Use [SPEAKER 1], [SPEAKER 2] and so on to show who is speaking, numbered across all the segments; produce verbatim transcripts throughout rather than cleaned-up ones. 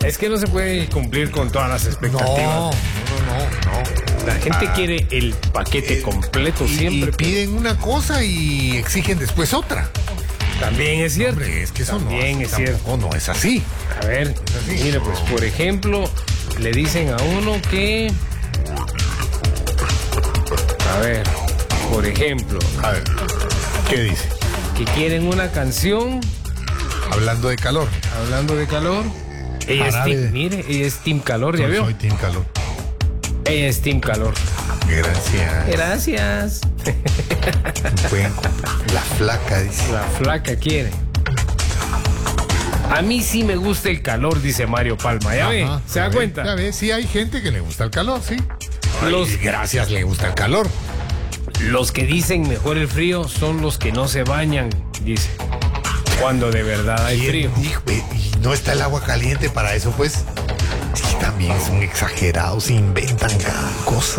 [SPEAKER 1] Es que no se puede cumplir con todas las expectativas.
[SPEAKER 2] No, no, no, no.
[SPEAKER 1] La gente
[SPEAKER 2] Ah,
[SPEAKER 1] quiere el paquete
[SPEAKER 2] eh,
[SPEAKER 1] completo
[SPEAKER 2] y,
[SPEAKER 1] siempre.
[SPEAKER 2] y piden una cosa y exigen después otra.
[SPEAKER 1] También es cierto.
[SPEAKER 2] Hombre, es que eso
[SPEAKER 1] También
[SPEAKER 2] no,
[SPEAKER 1] es cierto.
[SPEAKER 2] tampoco no es así.
[SPEAKER 1] A ver,
[SPEAKER 2] así.
[SPEAKER 1] mire, pues, por ejemplo, le dicen a uno que... A ver, por ejemplo,
[SPEAKER 2] A ver, ¿qué dice?
[SPEAKER 1] que quieren una canción
[SPEAKER 2] Hablando de calor.
[SPEAKER 1] hablando de calor. Ella es
[SPEAKER 2] Jarabe de-
[SPEAKER 1] team, mire, ella es Team Calor, ¿ya
[SPEAKER 2] Yo
[SPEAKER 1] vio?
[SPEAKER 2] soy Team Calor.
[SPEAKER 1] Ella es Team Calor.
[SPEAKER 2] Gracias.
[SPEAKER 1] Gracias.
[SPEAKER 2] Buen- La flaca dice.
[SPEAKER 1] La flaca quiere. A mí sí me gusta el calor, dice Mario Palma. ¿Ya ve?
[SPEAKER 2] Ajá,
[SPEAKER 1] ¿Se da
[SPEAKER 2] ya ve,
[SPEAKER 1] cuenta?
[SPEAKER 2] Ya ves, sí hay gente que le gusta el calor, sí.
[SPEAKER 1] Los-
[SPEAKER 2] Ay, gracias, le gusta el calor.
[SPEAKER 1] Los que dicen mejor el frío son los que no se bañan, dice. Cuando de verdad hay
[SPEAKER 2] ¿Quién
[SPEAKER 1] frío.
[SPEAKER 2] dijo? Eh, Y no está el agua caliente para eso, pues. Sí, también son exagerados, inventan cada cosa.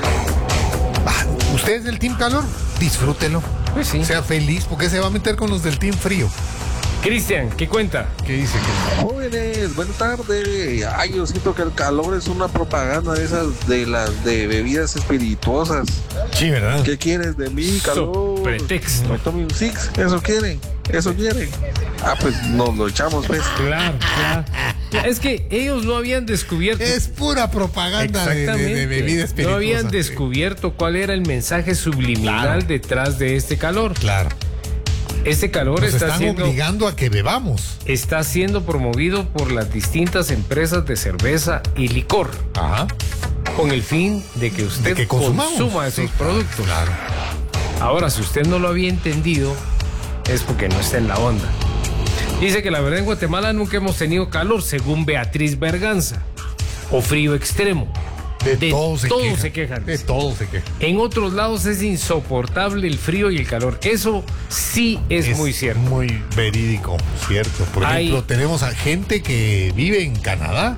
[SPEAKER 2] Ah, ¿usted es del Team Calor? Disfrútelo.
[SPEAKER 1] Pues sí.
[SPEAKER 2] Sea feliz, porque se va a meter con los del Team Frío.
[SPEAKER 1] Cristian, ¿qué cuenta?
[SPEAKER 2] ¿Qué dice? Que...
[SPEAKER 3] Jóvenes, buenas tardes. Ay, yo siento que el calor es una propaganda de esas de las de bebidas espirituosas.
[SPEAKER 2] Sí, ¿verdad?
[SPEAKER 3] ¿Qué quieres de mí, calor?
[SPEAKER 1] So, pretexto.
[SPEAKER 3] Me tomé un six, eso quieren, eso quieren. Ah, pues nos lo echamos, pues.
[SPEAKER 1] Claro, claro. Es que ellos no habían descubierto.
[SPEAKER 2] Es pura propaganda de, de,
[SPEAKER 1] Exactamente.
[SPEAKER 2] de bebida espirituosa.
[SPEAKER 1] No habían descubierto cuál era el mensaje subliminal
[SPEAKER 2] Claro.
[SPEAKER 1] detrás de este calor.
[SPEAKER 2] Claro.
[SPEAKER 1] Este calor
[SPEAKER 2] Nos
[SPEAKER 1] está
[SPEAKER 2] están
[SPEAKER 1] siendo,
[SPEAKER 2] obligando a que bebamos.
[SPEAKER 1] está siendo promovido por las distintas empresas de cerveza y licor,
[SPEAKER 2] Ajá.
[SPEAKER 1] con el fin de que usted
[SPEAKER 2] De que consumamos.
[SPEAKER 1] consuma esos
[SPEAKER 2] Sí,
[SPEAKER 1] productos.
[SPEAKER 2] Claro.
[SPEAKER 1] Ahora, si usted no lo había entendido, es porque no está en la onda. Dice que la verdad en Guatemala nunca hemos tenido calor, según Beatriz Berganza, o frío extremo.
[SPEAKER 2] De,
[SPEAKER 1] De
[SPEAKER 2] todo se
[SPEAKER 1] todo
[SPEAKER 2] quejan.
[SPEAKER 1] se quejan.
[SPEAKER 2] De todo se quejan.
[SPEAKER 1] En otros lados es insoportable el frío y el calor. Eso sí es, muy cierto.
[SPEAKER 2] Muy verídico, cierto. Por
[SPEAKER 1] Hay-
[SPEAKER 2] ejemplo, tenemos a gente que vive en Canadá.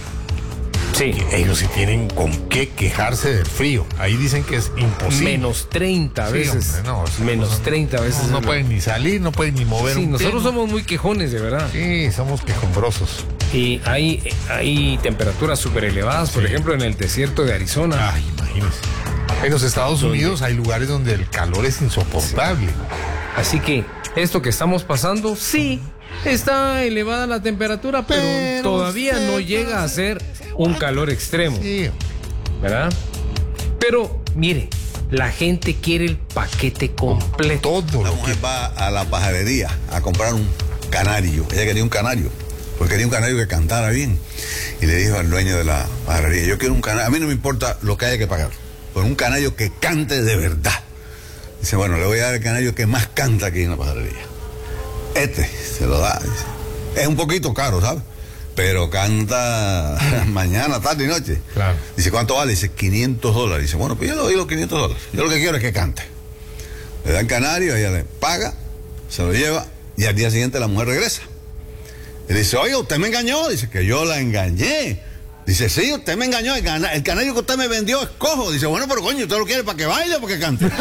[SPEAKER 1] Sí.
[SPEAKER 2] Que ellos sí tienen con qué quejarse del frío. Ahí dicen que es imposible.
[SPEAKER 1] Menos treinta
[SPEAKER 2] Sí,
[SPEAKER 1] veces.
[SPEAKER 2] hombre, no, esa
[SPEAKER 1] menos
[SPEAKER 2] cosa-
[SPEAKER 1] treinta veces.
[SPEAKER 2] No, no
[SPEAKER 1] es
[SPEAKER 2] pueden ni salir, no pueden ni mover
[SPEAKER 1] Sí,
[SPEAKER 2] un
[SPEAKER 1] nosotros
[SPEAKER 2] pelo.
[SPEAKER 1] somos muy quejones, de verdad.
[SPEAKER 2] Sí, somos quejumbrosos.
[SPEAKER 1] Y hay, hay temperaturas súper elevadas, por
[SPEAKER 2] Sí.
[SPEAKER 1] ejemplo, en el desierto de Arizona.
[SPEAKER 2] Ay, imagínense. En los Estados
[SPEAKER 1] ¿Dónde?
[SPEAKER 2] Unidos hay lugares donde el calor es insoportable.
[SPEAKER 1] Así que esto que estamos pasando, sí, está elevada la temperatura, pero,
[SPEAKER 2] Pero
[SPEAKER 1] todavía
[SPEAKER 2] usted
[SPEAKER 1] no llega a ser un calor extremo,
[SPEAKER 2] Sí.
[SPEAKER 1] ¿verdad? Pero, mire, la gente quiere el paquete completo.
[SPEAKER 2] Todo
[SPEAKER 4] La
[SPEAKER 2] lo que...
[SPEAKER 4] mujer va a la pajarería a comprar un canario. Ella quería un canario, porque quería un canario que cantara bien. Y le dijo al dueño de la pajarería, yo quiero un canario, a mí no me importa lo que haya que pagar, pero un canario que cante de verdad. Dice, bueno, le voy a dar el canario que más canta aquí en la pajarería. Este, se lo da. Dice. Es un poquito caro, ¿sabes? Pero canta mañana, tarde y noche.
[SPEAKER 2] Claro.
[SPEAKER 4] Dice, ¿cuánto vale? Dice, quinientos dólares. Dice, bueno, pues yo le doy los quinientos dólares. Yo lo que quiero es que cante. Le da el canario, ella le paga, se lo lleva y al día siguiente la mujer regresa. Y dice, oye, usted me engañó. Dice, que yo la engañé. Dice, sí, usted me engañó. El, cana- el canario que usted me vendió es cojo. Dice, bueno, pero coño, ¿usted lo quiere para que baile o para que cante?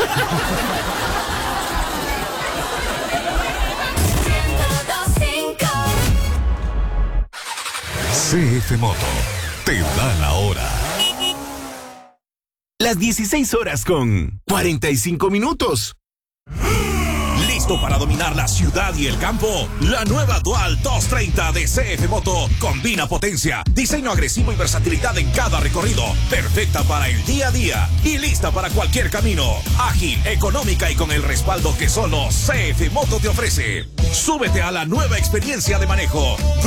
[SPEAKER 5] C F Moto te da la hora.
[SPEAKER 6] Las dieciséis horas con cuarenta y cinco minutos.
[SPEAKER 5] ¿Listo para dominar la ciudad y el campo? La nueva Dual doscientos treinta de C F Moto combina potencia, diseño agresivo y versatilidad en cada recorrido. Perfecta para el día a día y lista para cualquier camino. Ágil, económica y con el respaldo que solo C F Moto te ofrece. Súbete a la nueva experiencia de manejo.